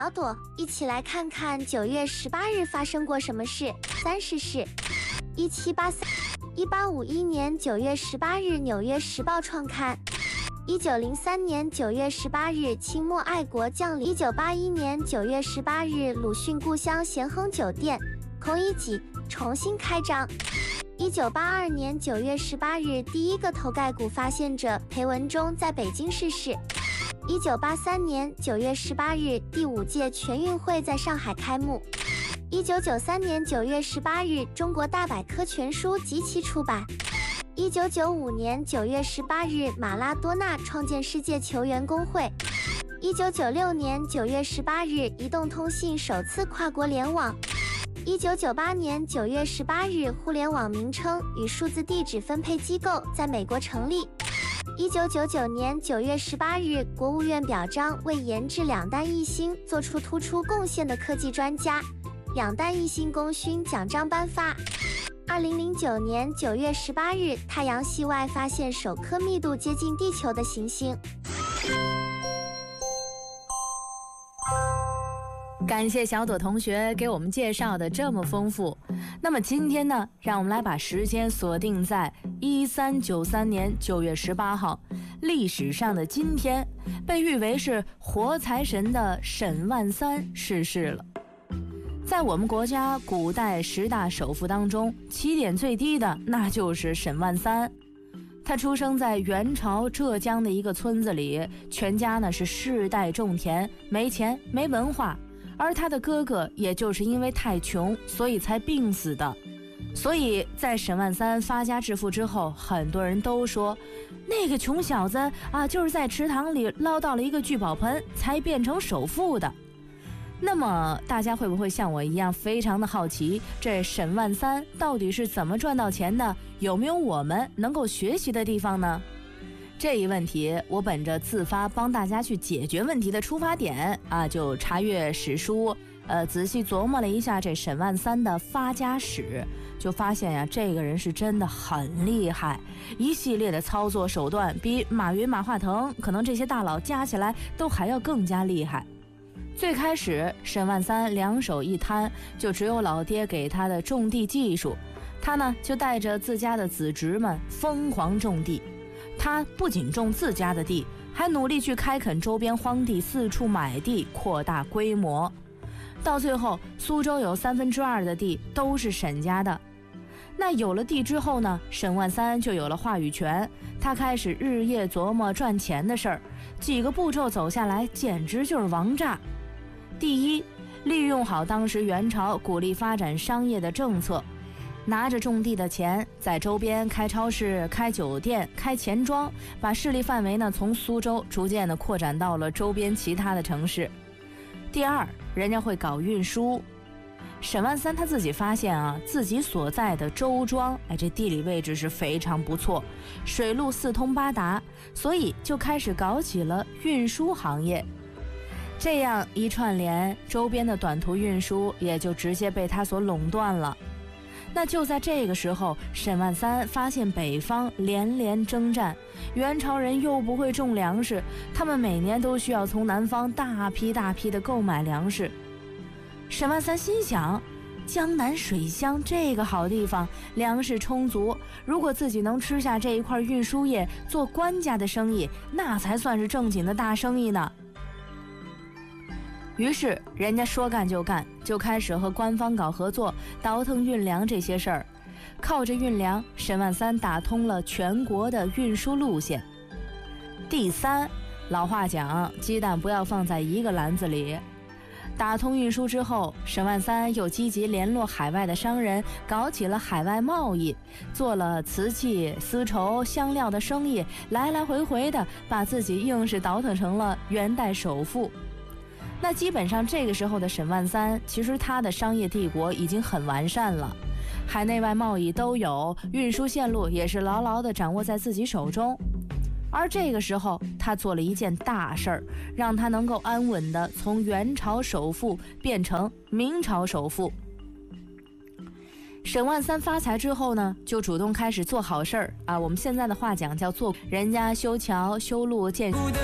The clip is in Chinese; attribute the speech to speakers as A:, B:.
A: 小朵，一起来看看9月18日发生过什么事。30事，1783，1851年9月18日，《纽约时报》创刊。1903年9月18日，清末爱国将领。1981年9月18日，鲁迅故乡咸亨酒店孔乙己重新开张。1982年9月18日，第一个头盖骨发现者裴文中在北京逝世。1983年9月18日，第5届全运会在上海开幕。1993年9月18日，中国大百科全书集齐出版。1995年9月18日，马拉多纳创建世界球员工会。1996年9月18日，移动通信首次跨国联网。1998年9月18日，互联网名称与数字地址分配机构在美国成立。1999年9月18日，国务院表彰为研制两弹一星做出突出贡献的科技专家，两弹一星功勋奖章颁发。2009年9月18日，太阳系外发现首颗密度接近地球的行星。
B: 感谢小朵同学给我们介绍的这么丰富。那么今天呢，让我们来把时间锁定在1393年9月18号，历史上的今天，被誉为是活财神的沈万三逝世了。在我们国家古代10大首富当中，起点最低的那就是沈万三。他出生在元朝浙江的一个村子里，全家呢是世代种田，没钱没文化，而他的哥哥也就是因为太穷，所以才病死的。所以在沈万三发家致富之后，很多人都说那个穷小子啊，就是在池塘里捞到了一个聚宝盆才变成首富的。那么大家会不会像我一样非常的好奇，这沈万三到底是怎么赚到钱的？有没有我们能够学习的地方呢？这一问题，我本着自发帮大家去解决问题的出发点啊，就查阅史书，仔细琢磨了一下这沈万三的发家史，就发现呀，这个人是真的很厉害，一系列的操作手段比马云、马化腾可能这些大佬加起来都还要更加厉害。最开始沈万三两手一摊，就只有老爹给他的种地技术，他呢就带着自家的子侄们疯狂种地。他不仅种自家的地，还努力去开垦周边荒地，四处买地扩大规模。到最后，苏州有2/3的地都是沈家的。那有了地之后呢，沈万三就有了话语权，他开始日夜琢磨赚钱的事儿，几个步骤走下来，简直就是王炸。第一，利用好当时元朝鼓励发展商业的政策，拿着种地的钱，在周边开超市、开酒店、开钱庄，把势力范围呢从苏州逐渐的扩展到了周边其他的城市。第二，人家会搞运输。沈万三他自己发现啊，自己所在的周庄，这地理位置是非常不错，水路四通八达，所以就开始搞起了运输行业。这样一串联，周边的短途运输也就直接被他所垄断了。那就在这个时候，沈万三发现北方连连征战，元朝人又不会种粮食，他们每年都需要从南方大批大批的购买粮食。沈万三心想，江南水乡这个好地方，粮食充足，如果自己能吃下这一块运输业，做官家的生意，那才算是正经的大生意呢。于是人家说干就干，就开始和官方搞合作，倒腾运粮这些事儿。靠着运粮，沈万三打通了全国的运输路线。第三，老话讲，鸡蛋不要放在一个篮子里。打通运输之后，沈万三又积极联络海外的商人，搞起了海外贸易，做了瓷器、丝绸、香料的生意，来来回回的把自己硬是倒腾成了元代首富。那基本上这个时候的沈万三，其实他的商业帝国已经很完善了，海内外贸易都有，运输线路也是牢牢地掌握在自己手中。而这个时候，他做了一件大事儿，让他能够安稳地从元朝首富变成明朝首富。沈万三发财之后呢，就主动开始做好事儿啊，我们现在的话讲叫做人家修桥、修路、建